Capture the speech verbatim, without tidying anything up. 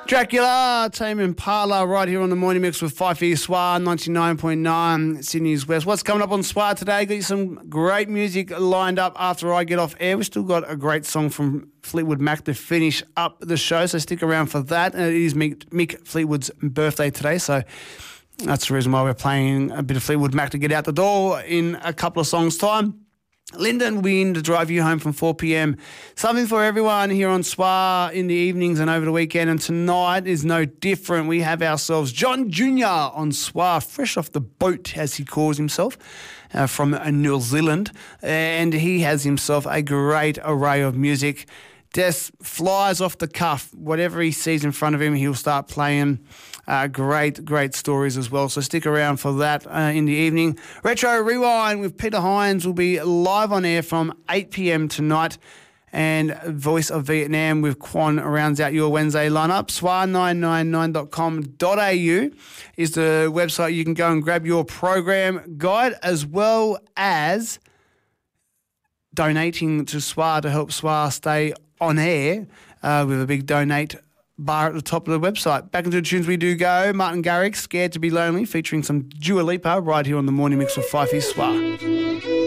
Dracula, Tame Impala, right here on the Morning Mix with Fife Soir, ninety-nine point nine Sydney's West. What's coming up on Soir today? Got you some great music lined up after I get off air. We've still got a great song from Fleetwood Mac to finish up the show, so stick around for that. And it is Mick, Mick Fleetwood's birthday today, so that's the reason why we're playing a bit of Fleetwood Mac to get out the door in a couple of songs' time. Lyndon Wynn to drive you home from four p.m. Something for everyone here on Soir in the evenings and over the weekend. And tonight is no different. We have ourselves John Junior on Soir, fresh off the boat, as he calls himself, uh, from uh, New Zealand. And he has himself a great array of music. Just flies off the cuff. Whatever he sees in front of him, he'll start playing. Uh, great, great stories as well. So stick around for that uh, in the evening. Retro Rewind with Peter Hines will be live on air from eight p.m. tonight. And Voice of Vietnam with Quan rounds out your Wednesday lineup. soir nine nine nine dot com dot a u is the website you can go and grab your program guide, as well as donating to Soir to help Soir stay on air uh, with a big donate bar at the top of the website. Back into the tunes we do go. Martin Garrix, Scared to be Lonely, featuring some Dua Lipa right here on the Morning Mix with Fife Soir.